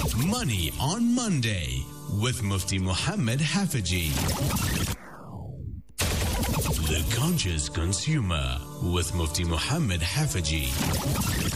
Money on Monday with Mufti Muhammad Haffajee. The Conscious Consumer with Mufti Muhammad Haffajee.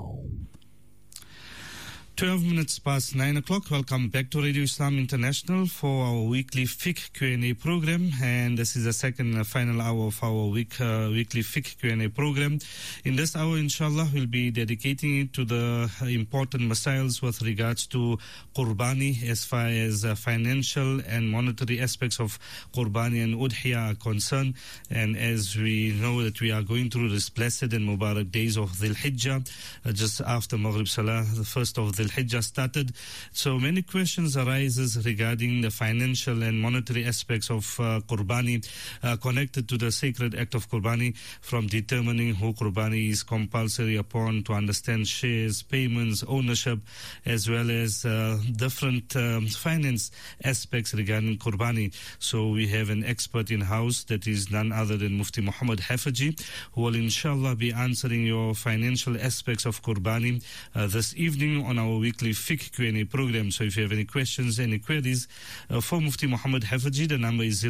12 minutes past 9 o'clock. Welcome back to Radio Islam International for our weekly fiqh Q&A program. And this is the second and final hour of our weekly fiqh Q&A program. In this hour, inshallah, we'll be dedicating it to the important masails with regards to Qurbani, as far as financial and monetary aspects of Qurbani and Udhiyah are concerned. And as we know that we are going through this blessed and Mubarak days of Dhul Hijjah, just after Maghrib Salah, the first of Dhul Hijjah started. So many questions arises regarding the financial and monetary aspects of Qurbani connected to the sacred act of Qurbani, from determining who Qurbani is compulsory upon, to understand shares, payments, ownership, as well as different finance aspects regarding Qurbani. So we have an expert in house, that is none other than Mufti Muhammad Haffajee, who will inshallah be answering your financial aspects of Qurbani this evening on our weekly fiqh Q&A program. So if you have any questions, any queries for Mufti Muhammad Haffajee, the number is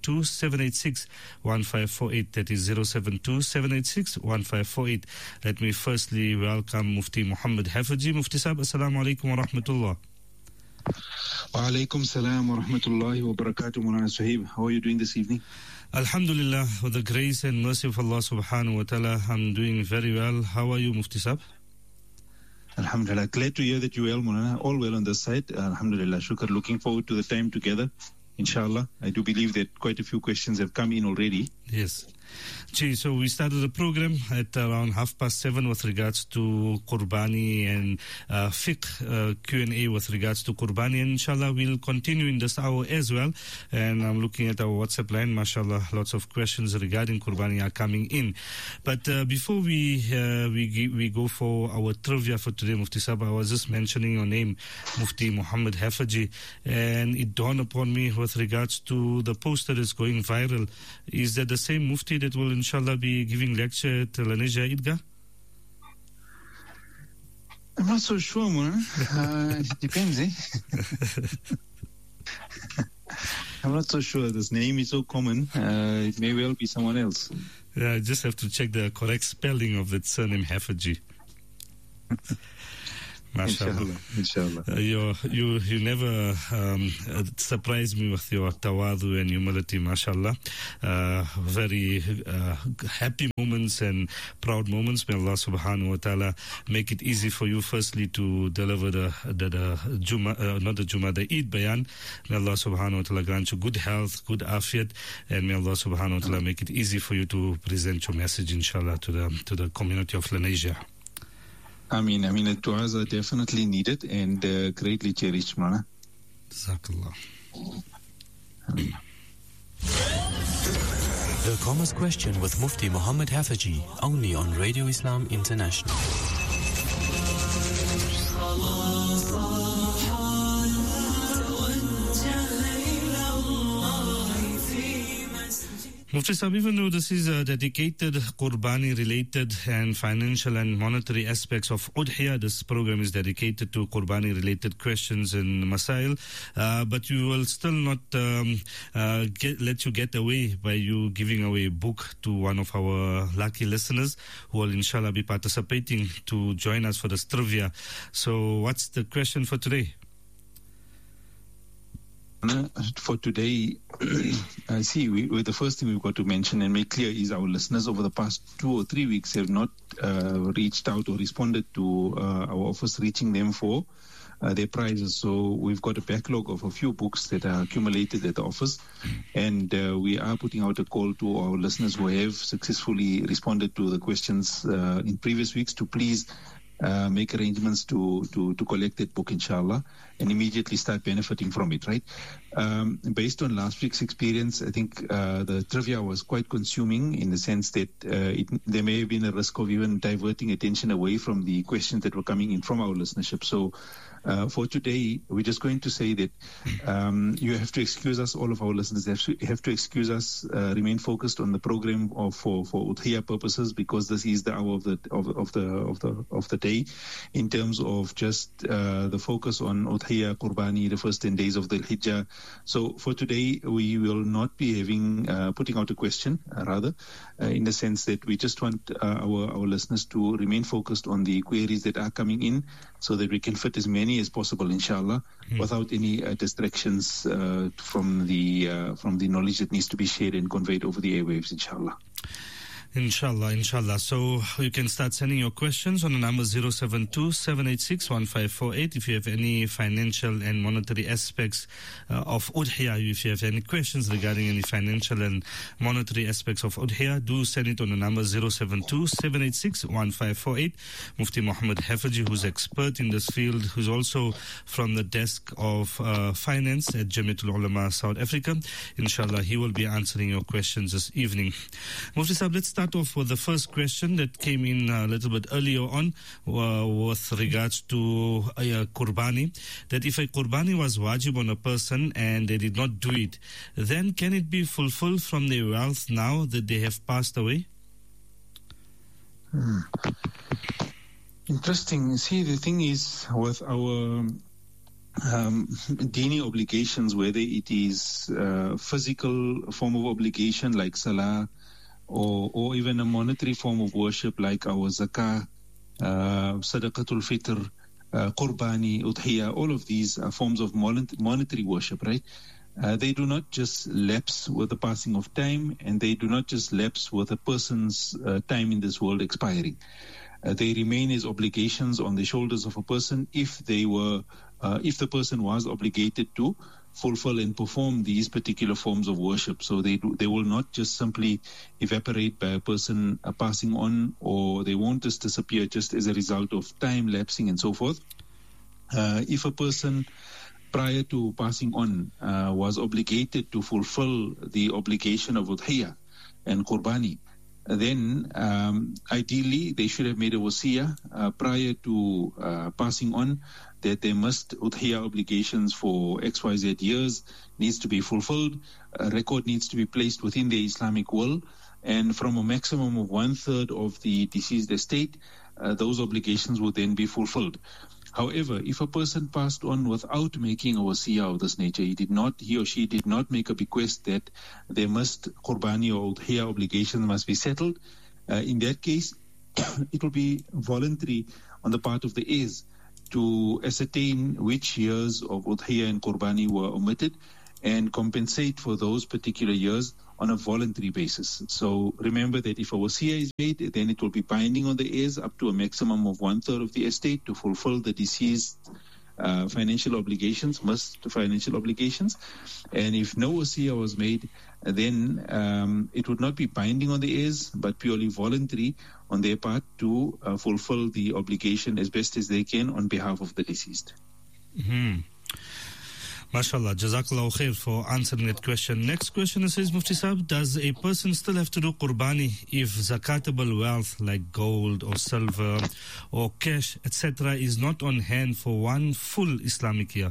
072-786-1548. That is 072-786-1548. Let me firstly welcome Mufti Muhammad Haffajee. Mufti Sahib, Assalamu alaikum wa rahmatullah. Wa alaikum salam wa rahmatullahi wa barakatuh. Mulana Sahib, how are you doing this evening? Alhamdulillah, with the grace and mercy of Allah subhanahu wa ta'ala, I'm doing very well. How are you, Mufti Sahib? Alhamdulillah, glad to hear that you're well, Mulana. All well on this side. Alhamdulillah, shukr. Looking forward to the time together, inshallah. I do believe that quite a few questions have come in already. Yes. Gee, so we started the program at around 7:30 with regards to Qurbani and fiqh Q&A with regards to Qurbani, and inshallah we'll continue in this hour as well. And I'm looking at our WhatsApp line, mashallah, lots of questions regarding Qurbani are coming in. But before we go for our trivia for today, Mufti Sahib, I was just mentioning your name, Mufti Muhammad Haffajee, and it dawned upon me with regards to the post that is going viral. Is that the same Mufti that will inshallah be giving lecture at Lenasia Idgah? I'm not so sure, man. It depends, eh? I'm not so sure. This name is so common. It may well be someone else. Yeah, I just have to check the correct spelling of that surname, Haffajee. Inshallah. You never surprise me with your tawadu and humility, mashallah. Very happy moments and proud moments. May Allah subhanahu wa ta'ala make it easy for you firstly to deliver the Eid bayan. May Allah subhanahu wa ta'ala grant you good health, good afiyat, and may Allah subhanahu wa ta'ala make it easy for you to present your message, inshallah, to the community of Lenasia. I mean, the du'as are definitely needed and greatly cherished, Mulana. Jazakallah. The Commerce Question with Mufti Muhammad Haffajee, only on Radio Islam International. Mufti Sahib, even though this is a dedicated Qurbani-related and financial and monetary aspects of Udhiyah, this program is dedicated to Qurbani-related questions and masail, but we will still not let you get away by you giving away a book to one of our lucky listeners who will inshallah be participating to join us for this trivia. So what's the question for today? For today, I see the first thing we've got to mention and make clear is our listeners over the past 2 or 3 weeks have not reached out or responded to our office reaching them for their prizes. So we've got a backlog of a few books that are accumulated at the office, and we are putting out a call to our listeners who have successfully responded to the questions in previous weeks to please make arrangements to collect that book, inshallah, and immediately start benefiting from it, right? Based on last week's experience, I think the trivia was quite consuming in the sense that there may have been a risk of even diverting attention away from the questions that were coming in from our listenership. So For today, we're just going to say that you have to excuse us, all of our listeners have to excuse us, remain focused on the program for Udhiyah purposes, because this is the hour of the day, in terms of just the focus on Udhiyah, Qurbani, the first 10 days of the Hijjah. So for today, we will not be putting out a question, in the sense that we just want our listeners to remain focused on the queries that are coming in, so that we can fit as many as possible, inshallah, without any distractions from the knowledge that needs to be shared and conveyed over the airwaves, inshallah. Inshallah. So you can start sending your questions on the number 072-786-1548 if you have any financial and monetary aspects of Udhiyah. If you have any questions regarding any financial and monetary aspects of Udhiyah, do send it on the number 072-786-1548. Mufti Muhammad Hafaji, who's expert in this field, who's also from the desk of finance at Jamiatul Ulama South Africa. Inshallah, he will be answering your questions this evening. Mufti Sahib, let's start off with the first question that came in a little bit earlier on with regards to Qurbani, that if a Qurbani was wajib on a person and they did not do it, then can it be fulfilled from their wealth now that they have passed away? Interesting. See, the thing is, with our dini obligations, whether it is physical form of obligation like salah, or even a monetary form of worship like our zakah, sadaqatul fitr, qurbani, udhiyah, all of these are forms of monetary worship, right? They do not just lapse with the passing of time, and they do not just lapse with a person's time in this world expiring. They remain as obligations on the shoulders of a person if the person was obligated to fulfill and perform these particular forms of worship. So they will not just simply evaporate by a person passing on, or they won't just disappear just as a result of time lapsing and so forth. If a person prior to passing on was obligated to fulfill the obligation of udhiyah and qurbani, then ideally they should have made a wasiyah prior to passing on, that they must udhiyah obligations for XYZ years needs to be fulfilled. A record needs to be placed within the Islamic will, and from a maximum of 1/3 of the deceased estate, those obligations will then be fulfilled. However, if a person passed on without making a wasiyah of this nature, he or she did not make a bequest that they must qurbani or udhiyah obligations must be settled, in that case, it will be voluntary on the part of the heirs to ascertain which years of udhiyah and qurbani were omitted and compensate for those particular years on a voluntary basis. So remember that if a wasiyah is made, then it will be binding on the heirs up to a maximum of 1/3 of the estate to fulfill the deceased financial obligations. And if no wasiyah was made, then it would not be binding on the heirs, but purely voluntary on their part to fulfill the obligation as best as they can on behalf of the deceased. MashaAllah, Jazakallah khair for answering that question. Next question says, Mufti Sahib, does a person still have to do qurbani if zakatable wealth like gold or silver or cash, etc. is not on hand for one full Islamic year?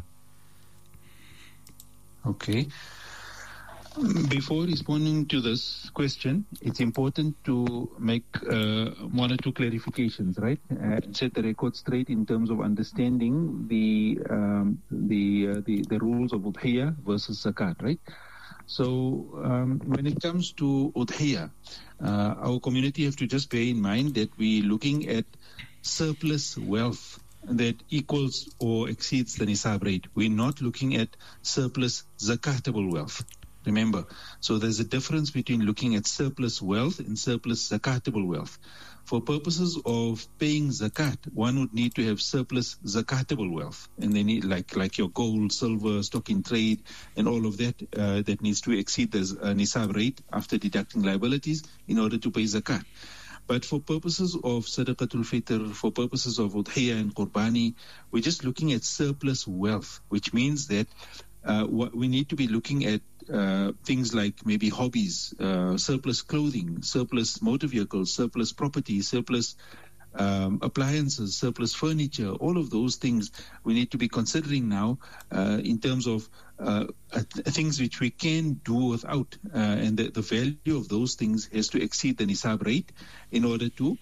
Okay. Before responding to this question, it's important to make one or two clarifications, right? Set the record straight in terms of understanding the rules of udhiyah versus zakat, right? So when it comes to udhiyah, our community have to just bear in mind that we're looking at surplus wealth that equals or exceeds the nisab rate. We're not looking at surplus zakatable wealth. Remember, so there's a difference between looking at surplus wealth and surplus zakatable wealth. For purposes of paying zakat, one would need to have surplus zakatable wealth, and they need like your gold, silver, stock in trade, and all of that that needs to exceed the nisab rate after deducting liabilities in order to pay zakat. But for purposes of sadaqatul fitr, for purposes of udhiyah and qurbani, we're just looking at surplus wealth, which means that we need to be looking at things like maybe hobbies, surplus clothing, surplus motor vehicles, surplus property, surplus appliances, surplus furniture, all of those things we need to be considering now in terms of things which we can do without, and the value of those things has to exceed the nisab rate in order to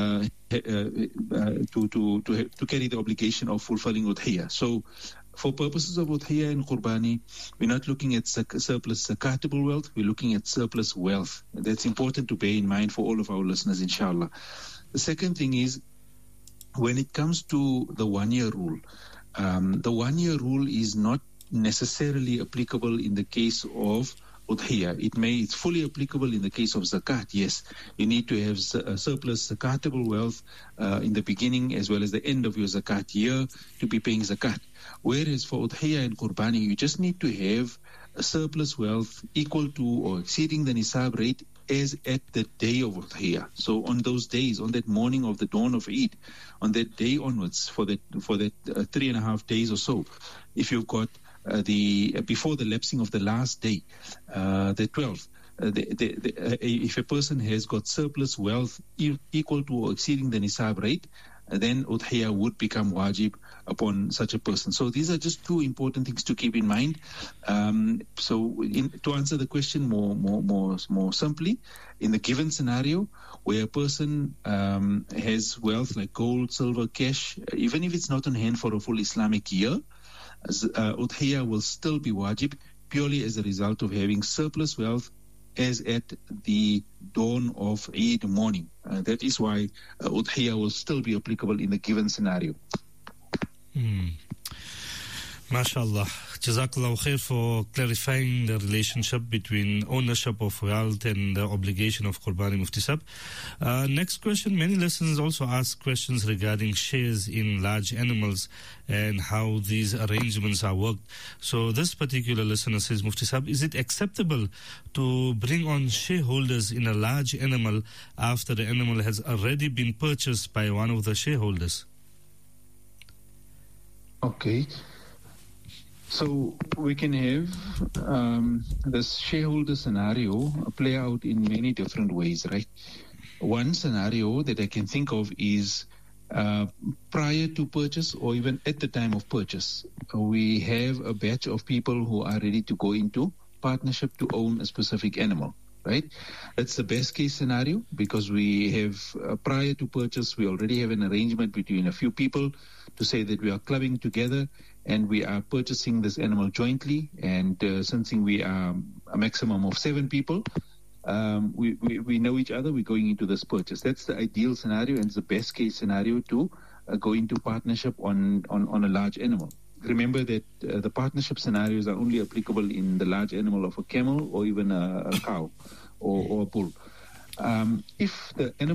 carry the obligation of fulfilling udhiyah. So for purposes of udhiyah and qurbani, we're not looking at surplus zakatable wealth, we're looking at surplus wealth. That's important to bear in mind for all of our listeners, inshallah. The second thing is, when it comes to the 1 year rule, the 1 year rule is not necessarily applicable in the case of udhiyah. It's fully applicable in the case of zakat. Yes, you need to have surplus zakatable wealth in the beginning as well as the end of your zakat year to be paying zakat. Whereas for udhiyah and qurbani, you just need to have a surplus wealth equal to or exceeding the nisab rate as at the day of udhiyah. So on those days, on that morning of the dawn of Eid, on that day onwards, for that 3.5 days or so, if you've got before the lapsing of the last day, the 12th, if a person has got surplus wealth equal to or exceeding the nisab rate, then udhiyah would become wajib upon such a person. So these are just two important things to keep in mind. To answer the question more simply, in the given scenario where a person has wealth like gold, silver, cash, even if it's not on hand for a full Islamic year, udhiyah will still be wajib purely as a result of having surplus wealth as at the dawn of Eid morning. That is why udhiyah will still be applicable in the given scenario. MashaAllah. Jazakallah khair for clarifying the relationship between ownership of wealth and the obligation of Qurbani, Mufti Sahib. Next question. Many listeners also ask questions regarding shares in large animals and how these arrangements are worked. So this particular listener says, Mufti Sahib, is it acceptable to bring on shareholders in a large animal after the animal has already been purchased by one of the shareholders? Okay. So we can have this shareholder scenario play out in many different ways, right? One scenario that I can think of is prior to purchase or even at the time of purchase. We have a batch of people who are ready to go into partnership to own a specific animal, right? That's the best case scenario because we have, prior to purchase, we already have an arrangement between a few people to say that we are clubbing together and we are purchasing this animal jointly. And since we are a maximum of 7 people, we know each other, we're going into this purchase. That's the ideal scenario and it's the best case scenario to go into partnership on a large animal. Remember that the partnership scenarios are only applicable in the large animal of a camel or even a cow or a bull. If the animal